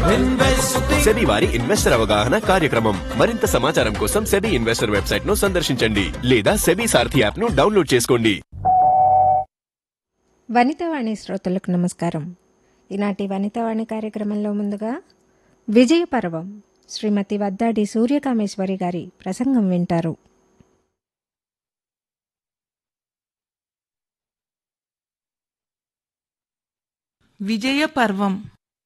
SEBI వారి investor అవగాహన కార్యక్రమం. మరింత సమాచారం కోసం సెబీ ఇన్వెస్టర్ వెబ్సైట్ ను సందర్శించండి లేదా సెబీ సారథి యాప్ ను డౌన్లోడ్ చేసుకోండి. వనితావాణి శ్రోతలకు నమస్కారం. ఈనాటి వనితావాణి కార్యక్రమంలో ముందుగా విజయ పర్వం శ్రీమతి వద్దాడి సూర్యకామేశ్వరి గారి ప్రసంగం వింటారు. విజయ పర్వం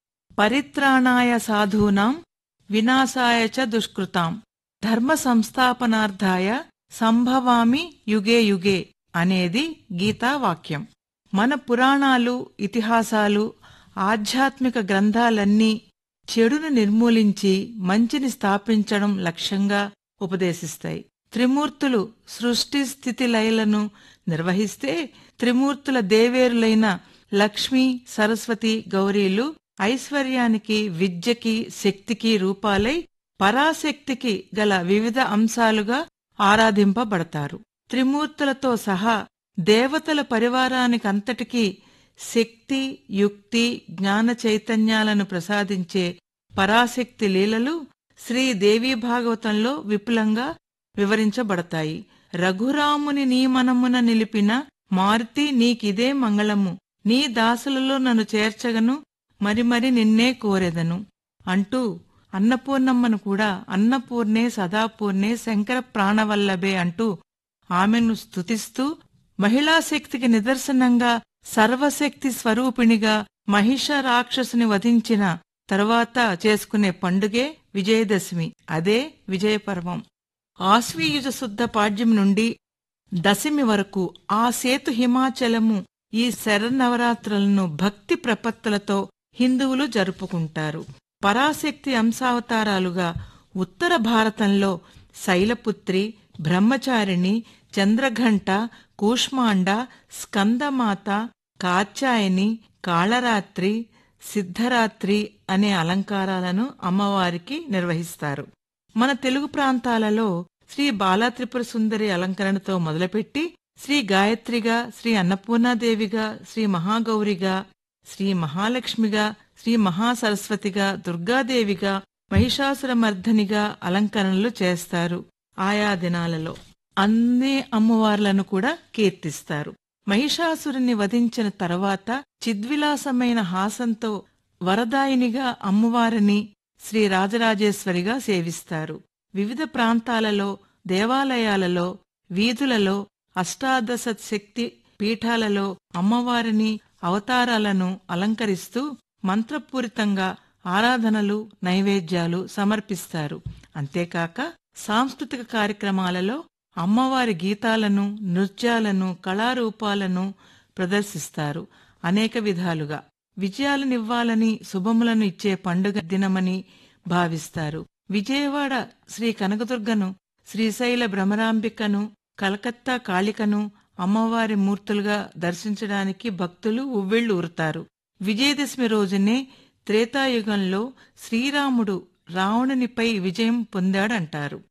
పరిత్రాణాయ సాధూనాం వినాశాయ చ దుష్కృతాం ధర్మ సంస్థాపనార్థాయ సంభవామి యుగే యుగే అనేది గీతావాక్యం. మన పురాణాలు, ఇతిహాసాలు, ఆధ్యాత్మిక గ్రంథాలన్నీ చెడును నిర్మూలించి మంచిని స్థాపించడం లక్ష్యంగా ఉపదేశిస్తాయి. త్రిమూర్తులు సృష్టి స్థితి లయలను నిర్వహిస్తే త్రిమూర్తుల దేవేరులైన లక్ష్మీ, సరస్వతి, గౌరీలు ఐశ్వర్యానికి, విద్యకి, శక్తికి రూపాలై పరాశక్తికి గల వివిధ అంశాలుగా ఆరాధింపబడతారు. త్రిమూర్తులతో సహా దేవతల పరివారానికంతటికీ శక్తి, యుక్తి, జ్ఞాన చైతన్యాలను ప్రసాదించే పరాశక్తి లీలలు శ్రీదేవీ భాగవతంలో విపులంగా వివరించబడతాయి. రఘురాముని నీ మనమున నిలిపిన మారుతి నీకిదే మంగళము, నీ దాసులలో నన్ను చేర్చగను, మరి నిన్నే కోరెదను అంటూ అన్నపూర్ణమ్మను కూడా అన్నపూర్ణే సదాపూర్ణే శంకర ప్రాణవల్లభే అంటూ ఆమెను స్తుతిస్తూ మహిళాశక్తికి నిదర్శనంగా సర్వశక్తి స్వరూపిణిగా మహిష రాక్షసుని వధించిన తరువాత చేసుకునే పండుగే విజయదశమి. అదే విజయపర్వం. ఆశ్వీయుజ శుద్ధ పాడ్యం నుండి దశమి వరకు ఆ సేతు హిమాచలము ఈ శరన్నవరాత్రులను భక్తి ప్రపత్తులతో హిందువులు జరుపుకుంటారు. పరాశక్తి అంశావతారాలుగా ఉత్తర భారతంలో శైలపుత్రి, బ్రహ్మచారిణి, చంద్రఘంట, కూష్మాండ, స్కందమాత, కాత్యాయని, కాళరాత్రి, సిద్ధరాత్రి అనే అలంకారాలను అమ్మవారికి నిర్వహిస్తారు. మన తెలుగు ప్రాంతాలలో శ్రీ బాలాత్రిపుర సుందరి అలంకరణతో మొదలుపెట్టి శ్రీ గాయత్రిగా, శ్రీ అన్నపూర్ణాదేవిగా, శ్రీ మహాగౌరిగా, శ్రీ మహాలక్ష్మిగా, శ్రీ మహాసరస్వతిగా, దుర్గాదేవిగా, మహిషాసురమర్ధనిగా అలంకరణలు చేస్తారు. ఆయా దినాలలో అన్ని అమ్మవార్లను కూడా కీర్తిస్తారు. మహిషాసురుని వధించిన తర్వాత చిద్విలాసమైన హాసంతో వరదాయినిగా అమ్మవారిని శ్రీ రాజరాజేశ్వరిగా సేవిస్తారు. వివిధ ప్రాంతాలలో, దేవాలయాలలో, వీధులలో, అష్టాదశ శక్తి పీఠాలలో అమ్మవారిని అవతారాలను అలంకరిస్తూ మంత్రపూరితంగా ఆరాధనలు, నైవేద్యాలు సమర్పిస్తారు. అంతేకాక సాంస్కృతిక కార్యక్రమాలలో అమ్మవారి గీతాలను, నృత్యాలను, కళారూపాలను ప్రదర్శిస్తారు. అనేక విధాలుగా విజయాలనివ్వాలని, శుభములను ఇచ్చే పండుగ దినమని భావిస్తారు. విజయవాడ శ్రీ కనకదుర్గను, శ్రీశైల భ్రమరాంబికను, కలకత్తా కాళికను అమ్మవారి మూర్తులుగా దర్శించడానికి భక్తులు ఉవ్విళ్లు ఊరుతారు. విజయదశమి రోజునే త్రేతాయుగంలో శ్రీరాముడు రావణునిపై విజయం పొందాడంటారు.